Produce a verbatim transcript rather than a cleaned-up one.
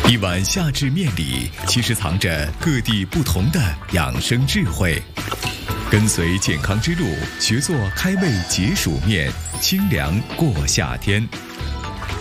一碗夏至面里，其实藏着各地不同的养生智慧。跟随健康之路，学做开胃解暑面，清凉过夏天。